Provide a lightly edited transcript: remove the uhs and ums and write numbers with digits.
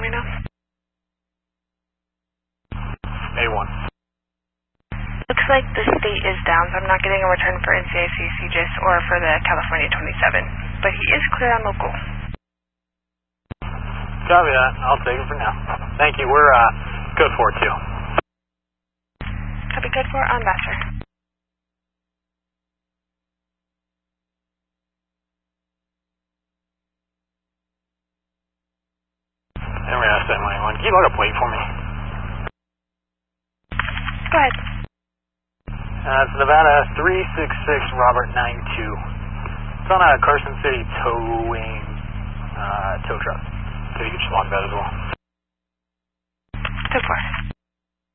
right now? A1. Looks like the state is down, so I'm not getting a return for NCIC CGIS or for the California 27, but he is clear on local. Copy that. I'll take it for now. Thank you. We're good for it, too. Copy, good for on Vassar. Anyway, that's NY1. Can you load a plate for me? Go ahead. It's Nevada 366 Robert 92. It's on a Carson City towing tow truck. So you can just log that as well. 10-4.